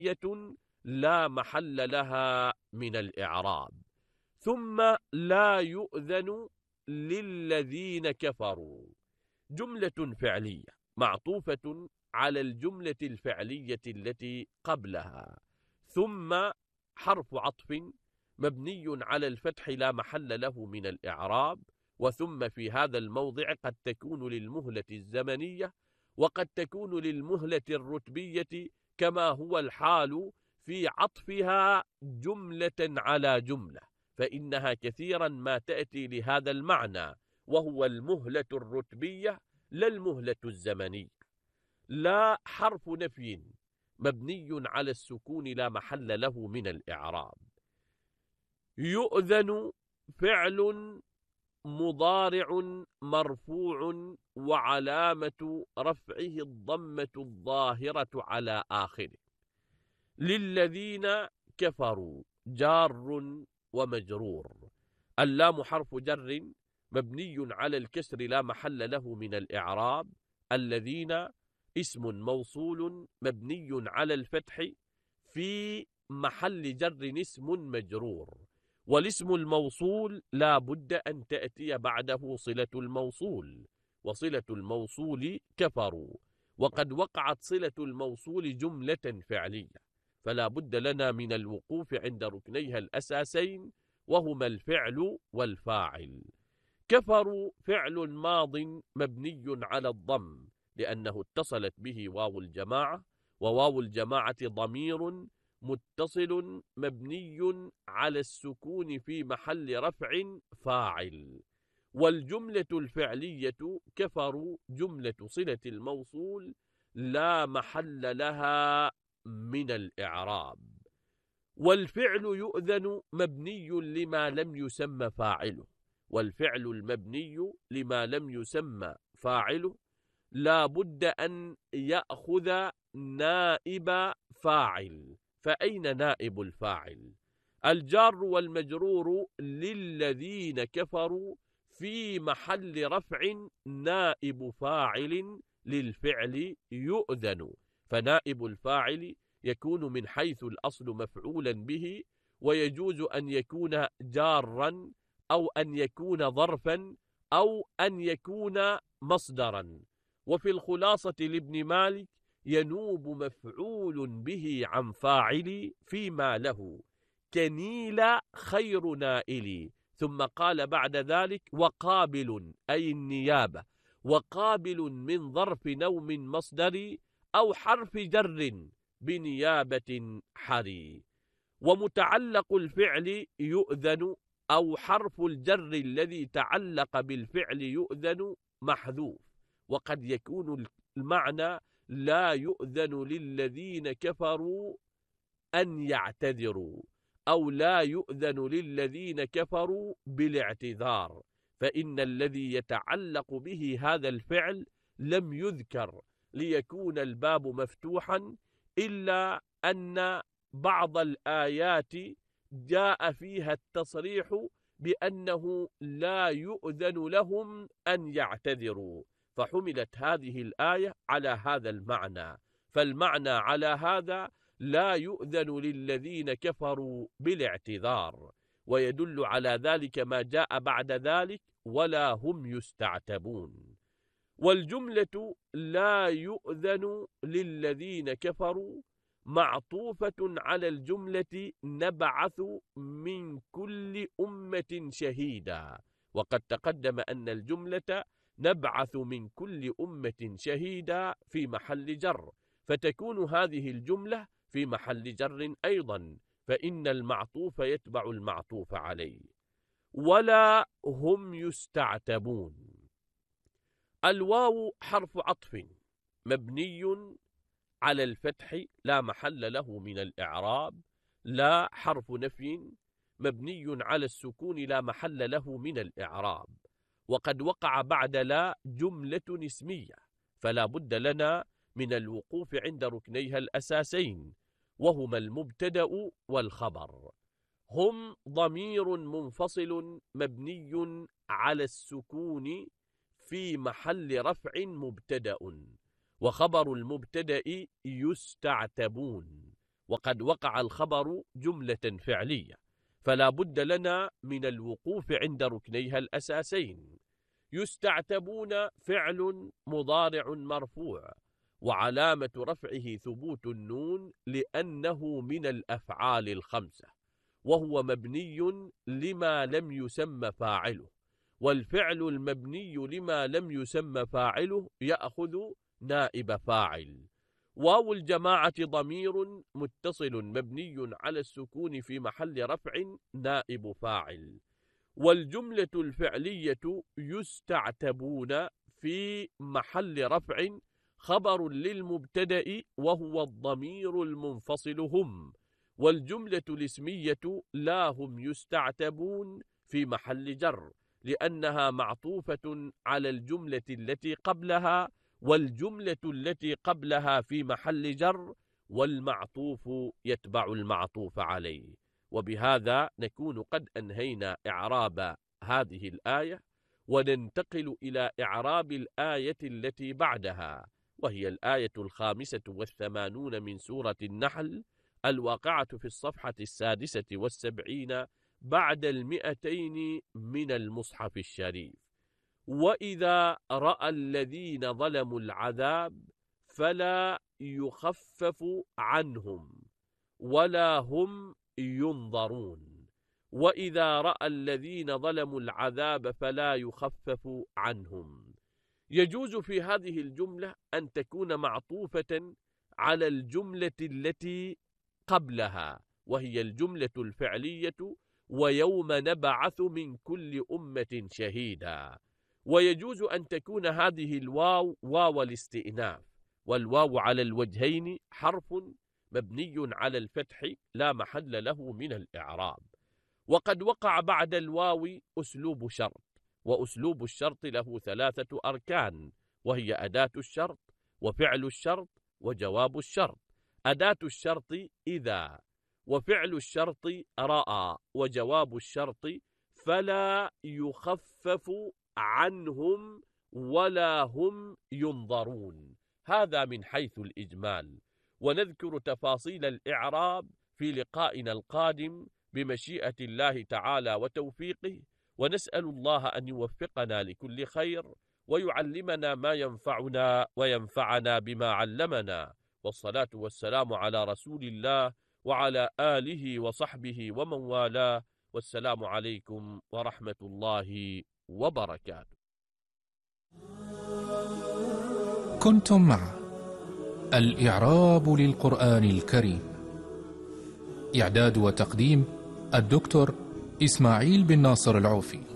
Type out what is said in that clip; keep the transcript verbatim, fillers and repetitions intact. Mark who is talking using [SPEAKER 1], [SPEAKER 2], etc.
[SPEAKER 1] مبنية لا محل لها من الإعراب. ثم لا يؤذن للذين كفروا جملة فعلية معطوفة على الجملة الفعلية التي قبلها، ثم حرف عطف مبني على الفتح لا محل له من الإعراب. وثم في هذا الموضع قد تكون للمهلة الزمنية وقد تكون للمهلة الرتبية، كما هو الحال في عطفها جملة على جملة، فإنها كثيرا ما تأتي لهذا المعنى، وهو المهلة الرتبية لا المهلة الزمنية. لا حرف نفي مبني على السكون لا محل له من الإعراب. يؤذن فعل مضارع مرفوع وعلامة رفعه الضمة الظاهرة على آخره. للذين كفروا جار ومجرور. اللام حرف جر مبني على الكسر لا محل له من الإعراب. الذين اسم موصول مبني على الفتح في محل جر اسم مجرور، والاسم الموصول لا بد أن تأتي بعده صلة الموصول، وصلة الموصول كفروا، وقد وقعت صلة الموصول جملة فعلية، فلا بد لنا من الوقوف عند ركنيها الأساسين وهما الفعل والفاعل. كفروا فعل ماض مبني على الضم لأنه اتصلت به واو الجماعة، وواو الجماعة ضمير متصل مبني على السكون في محل رفع فاعل. والجملة الفعلية كفروا جملة صلة الموصول لا محل لها من الإعراب. والفعل يؤذن مبني لما لم يسمى فاعله، والفعل المبني لما لم يسمى فاعله لا بد أن يأخذ نائب فاعل. فأين نائب الفاعل؟ الجار والمجرور للذين كفروا في محل رفع نائب فاعل للفعل يؤذن، فنائب الفاعل يكون من حيث الأصل مفعولا به، ويجوز أن يكون جارا أو أن يكون ظرفا أو أن يكون مصدرا. وفي الخلاصة لابن مالك ينوب مفعول به عن فاعل فيما له كنيل خير نائل. ثم قال بعد ذلك وقابل أي النيابة، وقابل من ظرف نوم مصدر أو حرف جر بنيابة حري. ومتعلق الفعل يؤذن أو حرف الجر الذي تعلق بالفعل يؤذن محذوف، وقد يكون المعنى لا يؤذن للذين كفروا أن يعتذروا، أو لا يؤذن للذين كفروا بالاعتذار، فإن الذي يتعلق به هذا الفعل لم يذكر ليكون الباب مفتوحا، إلا أن بعض الآيات جاء فيها التصريح بأنه لا يؤذن لهم أن يعتذروا، فحملت هذه الآية على هذا المعنى. فالمعنى على هذا لا يؤذن للذين كفروا بالاعتذار، ويدل على ذلك ما جاء بعد ذلك ولا هم يستعتبون. والجملة لا يؤذن للذين كفروا معطوفة على الجملة نبعث من كل أمة شهيدا، وقد تقدم أن الجملة نبعث من كل أمة شهيدا في محل جر، فتكون هذه الجملة في محل جر أيضا، فإن المعطوف يتبع المعطوف عليه. ولا هم يستعتبون. الواو حرف عطف مبني على الفتح لا محل له من الإعراب. لا حرف نفي مبني على السكون لا محل له من الإعراب، وقد وقع بعد لا جملة اسمية، فلا بد لنا من الوقوف عند ركنيها الأساسين وهما المبتدأ والخبر. هم ضمير منفصل مبني على السكون في محل رفع مبتدأ، وخبر المبتدأ يستعتبون، وقد وقع الخبر جملة فعلية، فلا بد لنا من الوقوف عند ركنيها الأساسين. يستعتبون فعل مضارع مرفوع، وعلامة رفعه ثبوت النون لأنه من الأفعال الخمسة، وهو مبني لما لم يسمى فاعله، والفعل المبني لما لم يسمى فاعله يأخذ نائب فاعل. واو الجماعة ضمير متصل مبني على السكون في محل رفع نائب فاعل. والجملة الفعلية يستعتبون في محل رفع خبر للمبتدأ وهو الضمير المنفصل هم، والجملة الاسمية لا هم يستعتبون في محل جر، لأنها معطوفة على الجملة التي قبلها، والجملة التي قبلها في محل جر، والمعطوف يتبع المعطوف عليه. وبهذا نكون قد أنهينا إعراب هذه الآية، وننتقل إلى إعراب الآية التي بعدها، وهي الآية الخامسة والثمانون من سورة النحل، الواقعة في الصفحة السادسة والسبعين بعد المئتين من المصحف الشريف. وإذا رأى الذين ظلموا العذاب فلا يخفف عنهم ولا هم ينظرون. وإذا رأى الذين ظلموا العذاب فلا يخفف عنهم. يجوز في هذه الجملة أن تكون معطوفة على الجملة التي قبلها، وهي الجملة الفعلية ويوم نبعث من كل أمة شهيدا. ويجوز أن تكون هذه الواو واو الاستئناف، والواو على الوجهين حرف مبني على الفتح لا محل له من الإعراب. وقد وقع بعد الواو أسلوب شرط، وأسلوب الشرط له ثلاثة أركان، وهي أداة الشرط وفعل الشرط وجواب الشرط. أداة الشرط إذا، وفعل الشرط رأى، وجواب الشرط فلا يخفف عنهم ولا هم ينظرون. هذا من حيث الإجمال، ونذكر تفاصيل الإعراب في لقائنا القادم بمشيئة الله تعالى وتوفيقه، ونسأل الله أن يوفقنا لكل خير ويعلمنا ما ينفعنا وينفعنا بما علمنا. والصلاة والسلام على رسول الله وعلى آله وصحبه ومن والاه، والسلام عليكم ورحمة الله وبركاته.
[SPEAKER 2] كنتم مع الإعراب للقرآن الكريم، إعداد وتقديم الدكتور إسماعيل بن ناصر العوفي.